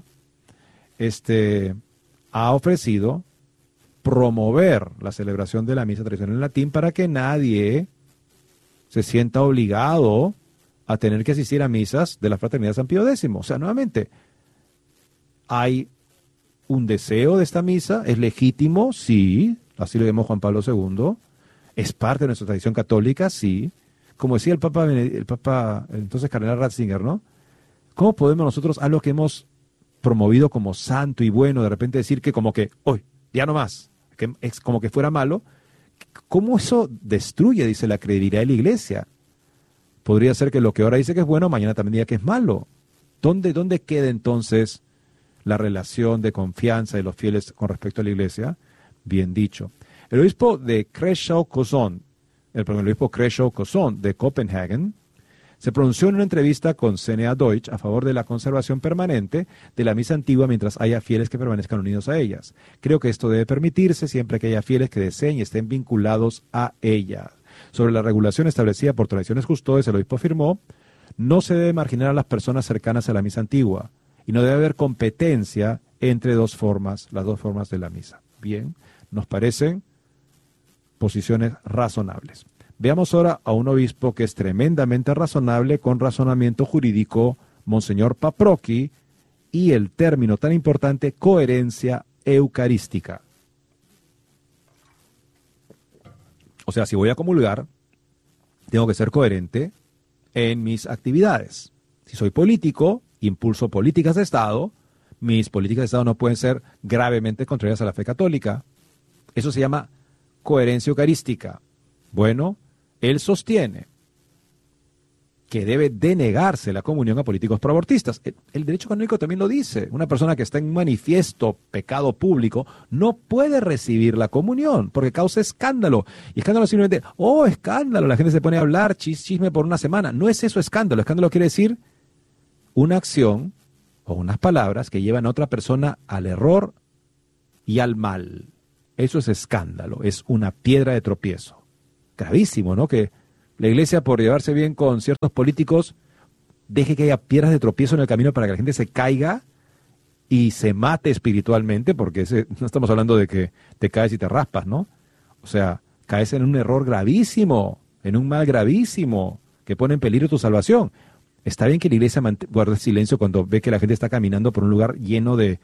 ha ofrecido promover la celebración de la misa tradicional en latín para que nadie se sienta obligado a tener que asistir a misas de la Fraternidad San Pío X. O sea, nuevamente, hay un deseo de esta misa, es legítimo, sí, así lo vemos Juan Pablo II, es parte de nuestra tradición católica, sí. Como decía el Papa, entonces Cardenal Ratzinger, ¿no? ¿Cómo podemos nosotros, algo que hemos promovido como santo y bueno, de repente decir que como que, hoy, ya no más, que es como que fuera malo? ¿Cómo eso destruye, dice, la credibilidad de la Iglesia? Podría ser que lo que ahora dice que es bueno, mañana también diga que es malo. ¿Dónde queda entonces la relación de confianza de los fieles con respecto a la Iglesia? Bien dicho. El obispo de Kreshau-Kozon, el obispo Kreshau-Kozon de Copenhagen, se pronunció en una entrevista con CNA Deutsch a favor de la conservación permanente de la misa antigua mientras haya fieles que permanezcan unidos a ellas. Creo que esto debe permitirse siempre que haya fieles que deseen y estén vinculados a ella. Sobre la regulación establecida por tradiciones custodias, el obispo afirmó: no se debe marginar a las personas cercanas a la misa antigua y no debe haber competencia entre las dos formas de la misa. Bien, nos parecen posiciones razonables. Veamos ahora a un obispo que es tremendamente razonable con razonamiento jurídico, Monseñor Paprocki, y el término tan importante, coherencia eucarística. O sea, si voy a comulgar, tengo que ser coherente en mis actividades. Si soy político, impulso políticas de Estado, mis políticas de Estado no pueden ser gravemente contrarias a la fe católica. Eso se llama coherencia eucarística. Bueno, él sostiene que debe denegarse la comunión a políticos proabortistas. El derecho canónico también lo dice. Una persona que está en un manifiesto pecado público no puede recibir la comunión porque causa escándalo. Y escándalo simplemente, escándalo, la gente se pone a hablar chisme por una semana. No es eso escándalo. Escándalo quiere decir una acción o unas palabras que llevan a otra persona al error y al mal. Eso es escándalo, es una piedra de tropiezo. Gravísimo, ¿no? Que la Iglesia, por llevarse bien con ciertos políticos, deje que haya piedras de tropiezo en el camino para que la gente se caiga y se mate espiritualmente, porque no estamos hablando de que te caes y te raspas, ¿no? O sea, caes en un error gravísimo, en un mal gravísimo, que pone en peligro tu salvación. Está bien que la Iglesia guarde silencio cuando ve que la gente está caminando por un lugar lleno de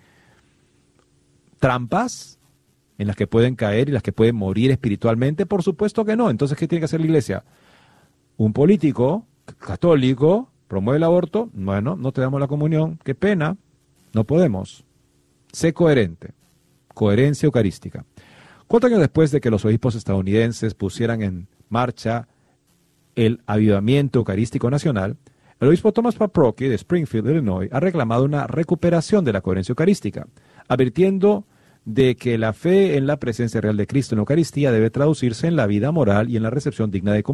trampas, en las que pueden caer y las que pueden morir espiritualmente. Por supuesto que no. Entonces, ¿qué tiene que hacer la Iglesia? Un político católico promueve el aborto. Bueno, no te damos la comunión. Qué pena. No podemos. Sé coherente. Coherencia eucarística. 4 años después de que los obispos estadounidenses pusieran en marcha el avivamiento eucarístico nacional, el obispo Thomas Paprocki de Springfield, Illinois, ha reclamado una recuperación de la coherencia eucarística, advirtiendo de que la fe en la presencia real de Cristo en la Eucaristía debe traducirse en la vida moral y en la recepción digna de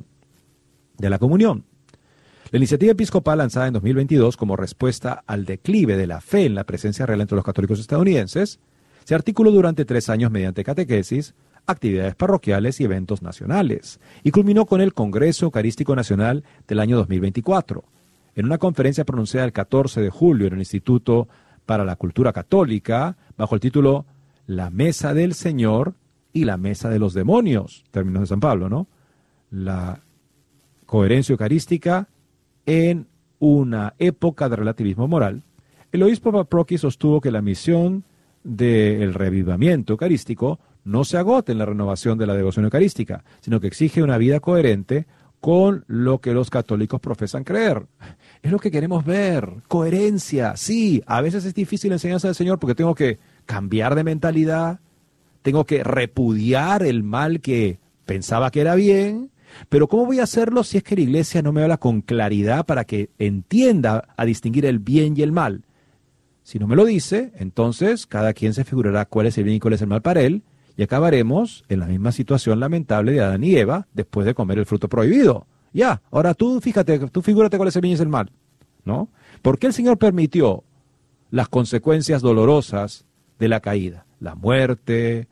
la comunión. La iniciativa episcopal lanzada en 2022 como respuesta al declive de la fe en la presencia real entre los católicos estadounidenses se articuló durante 3 años mediante catequesis, actividades parroquiales y eventos nacionales, y culminó con el Congreso Eucarístico Nacional del año 2024. En una conferencia pronunciada el 14 de julio en el Instituto para la Cultura Católica, bajo el título La Mesa del Señor y la Mesa de los Demonios, términos de San Pablo, ¿no? La coherencia eucarística en una época de relativismo moral. El obispo Paprocki sostuvo que la misión del reavivamiento eucarístico no se agota en la renovación de la devoción eucarística, sino que exige una vida coherente con lo que los católicos profesan creer. Es lo que queremos ver, coherencia. Sí, a veces es difícil la enseñanza del Señor porque tengo que cambiar de mentalidad, tengo que repudiar el mal que pensaba que era bien, pero ¿cómo voy a hacerlo si es que la Iglesia no me habla con claridad para que entienda a distinguir el bien y el mal? Si no me lo dice, entonces cada quien se figurará cuál es el bien y cuál es el mal para él, y acabaremos en la misma situación lamentable de Adán y Eva después de comer el fruto prohibido. Ya, ahora tú figúrate cuál es el bien y el mal, ¿no? ¿Por qué el Señor permitió las consecuencias dolorosas de la caída? La muerte,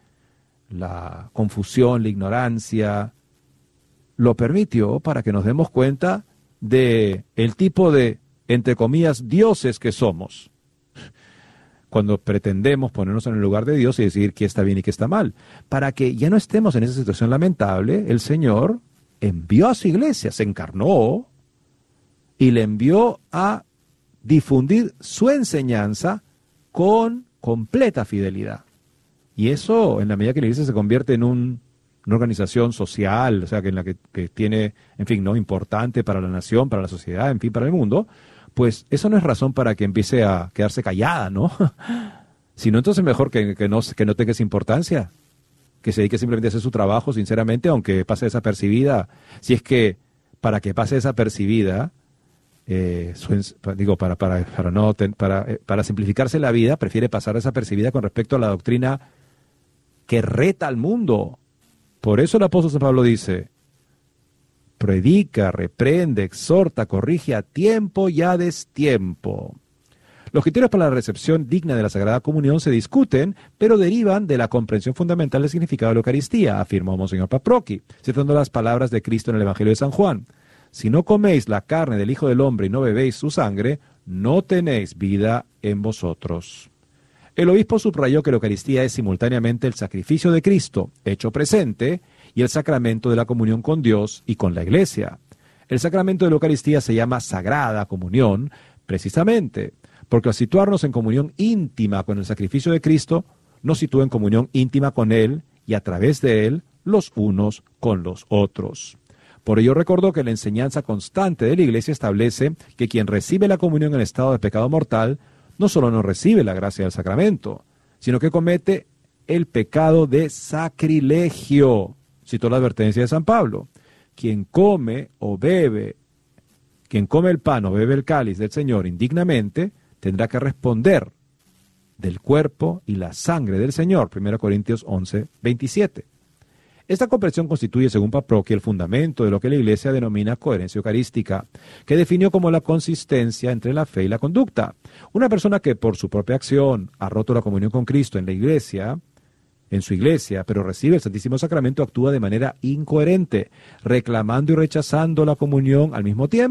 la confusión, la ignorancia. Lo permitió para que nos demos cuenta de el tipo de, entre comillas, dioses que somos. Cuando pretendemos ponernos en el lugar de Dios y decidir qué está bien y qué está mal. Para que ya no estemos en esa situación lamentable, el Señor envió a su iglesia, se encarnó y le envió a difundir su enseñanza con completa fidelidad. Y eso, en la medida que la iglesia se convierte en una organización social, o sea, que en la que tiene, en fin, no importante para la nación, para la sociedad, en fin, para el mundo, pues eso no es razón para que empiece a quedarse callada, ¿no? Sino entonces mejor que no tenga esa importancia, que se dedique simplemente a hacer su trabajo, sinceramente, aunque pase desapercibida. Si es que para que pase desapercibida, para simplificarse la vida, prefiere pasar desapercibida con respecto a la doctrina que reta al mundo. Por eso el apóstol San Pablo dice, predica, reprende, exhorta, corrige a tiempo y a destiempo. Los criterios para la recepción digna de la Sagrada Comunión se discuten, pero derivan de la comprensión fundamental del significado de la Eucaristía, afirmó Monseñor Paprocki, citando las palabras de Cristo en el Evangelio de San Juan. Si no coméis la carne del Hijo del Hombre y no bebéis su sangre, no tenéis vida en vosotros. El obispo subrayó que la Eucaristía es simultáneamente el sacrificio de Cristo, hecho presente, y el sacramento de la comunión con Dios y con la Iglesia. El sacramento de la Eucaristía se llama Sagrada Comunión, precisamente, porque al situarnos en comunión íntima con el sacrificio de Cristo, nos sitúa en comunión íntima con Él y a través de Él, los unos con los otros. Por ello recordó que la enseñanza constante de la Iglesia establece que quien recibe la comunión en estado de pecado mortal, no solo no recibe la gracia del sacramento, sino que comete el pecado de sacrilegio. Citó la advertencia de San Pablo. Quien come el pan o bebe el cáliz del Señor indignamente, tendrá que responder del cuerpo y la sangre del Señor. 1 Corintios 11, 27. Esta comprensión constituye, según Paprocki, el fundamento de lo que la Iglesia denomina coherencia eucarística, que definió como la consistencia entre la fe y la conducta. Una persona que por su propia acción ha roto la comunión con Cristo en su iglesia, pero recibe el Santísimo Sacramento, actúa de manera incoherente, reclamando y rechazando la comunión al mismo tiempo.